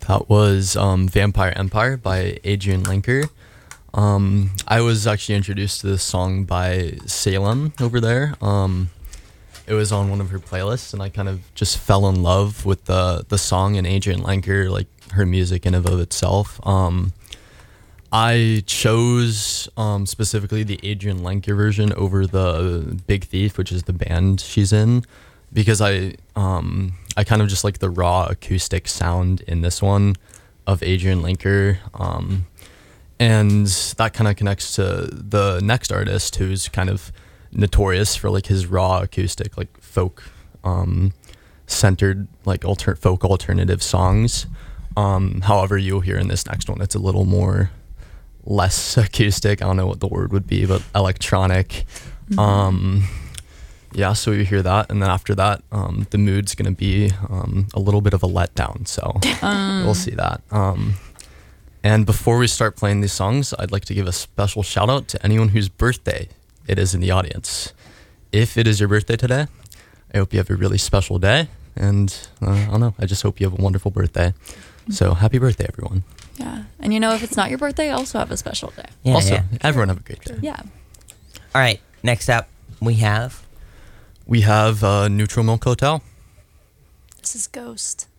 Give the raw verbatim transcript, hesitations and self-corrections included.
That was um, Vampire Empire by Adrian Lenker. Um, I was actually introduced to this song by Salem over there. Um, it was on one of her playlists, and I kind of just fell in love with the the song and Adrian Lenker, like her music in and of itself. Um, I chose um, specifically the Adrian Lenker version over the Big Thief, which is the band she's in, because I um, I kind of just like the raw acoustic sound in this one of Adrian Lenker. Um, and that kind of connects to the next artist, who's kind of notorious for like his raw acoustic, like folk um, centered, like alter- folk alternative songs. Um, however, you'll hear in this next one, it's a little more less acoustic. I don't know what the word would be, but electronic. Mm-hmm. Um, Yeah, so you hear that, and then after that, um, the mood's gonna be um, a little bit of a letdown. So um. we'll see that. Um, and before we start playing these songs, I'd like to give a special shout out to anyone whose birthday it is in the audience. If it is your birthday today, I hope you have a really special day, and uh, I don't know. I just hope you have a wonderful birthday. So happy birthday, everyone! Yeah, and you know, if it's not your birthday, also have a special day. Yeah, also, yeah. everyone have a great day. Yeah. All right, next up we have. We have uh, Neutral Milk Hotel. This is Ghost.